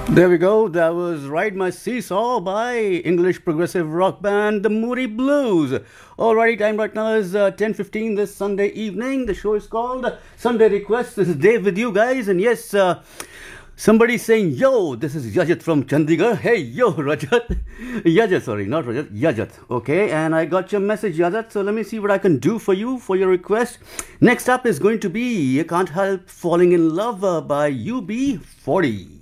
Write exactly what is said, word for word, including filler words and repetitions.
There we go. That was Ride My Seesaw by English progressive rock band The Moody Blues. Alrighty, time right now is uh, ten fifteen this Sunday evening. The show is called Sunday Request. This is Dave with you guys. And yes, uh, somebody's saying, yo, this is Yajat from Chandigarh. Hey, yo, Rajat. Yajat, sorry, not Rajat, Yajat. Okay, and I got your message, Yajat. So let me see what I can do for you, for your request. Next up is going to be You Can't Help Falling in Love uh, by U B forty.